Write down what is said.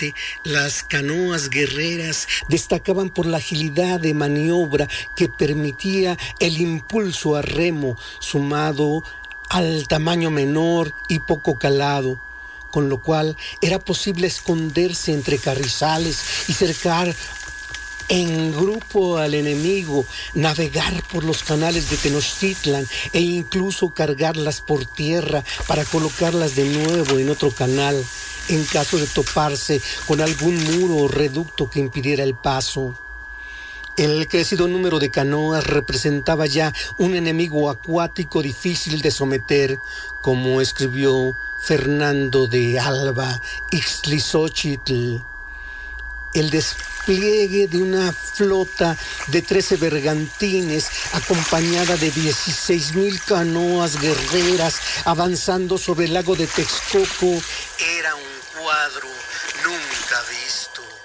Curiosamente, las canoas guerreras destacaban por la agilidad de maniobra que permitía el impulso a remo, sumado al tamaño menor y poco calado, con lo cual era posible esconderse entre carrizales y cercar en grupo al enemigo, navegar por los canales de Tenochtitlan e incluso cargarlas por tierra para colocarlas de nuevo en otro canal, en caso de toparse con algún muro o reducto que impidiera el paso. El crecido número de canoas representaba ya un enemigo acuático difícil de someter, como escribió Fernando de Alba Ixtlilxóchitl. El despliegue de una flota de 13 bergantines acompañada de 16,000 canoas guerreras avanzando sobre el lago de Texcoco era un cuadro nunca visto.